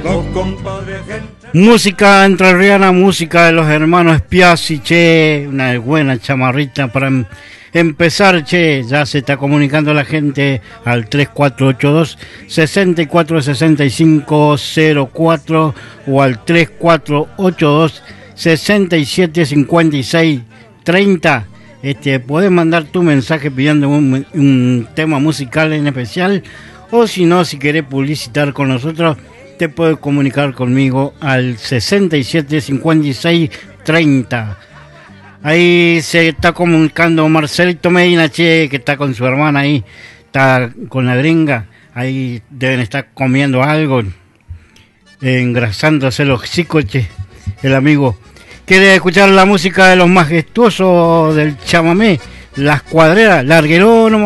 Música entrerriana, música de los hermanos Piazzi, che, una buena chamarrita para empezar, che, ya se está comunicando la gente al 3482-646504 o al 3482-675630. Puedes mandar tu mensaje pidiendo un tema musical en especial, o si no, si querés publicitar con nosotros, te puedes comunicar conmigo al 675630. Ahí se está comunicando Marcelito Medina, che, que está con su hermana ahí, está con la gringa, ahí deben estar comiendo algo, engrasándose los hocicos, che, el amigo. Quiere escuchar la música de los majestuosos del chamamé, las cuadreras, larguero nomás.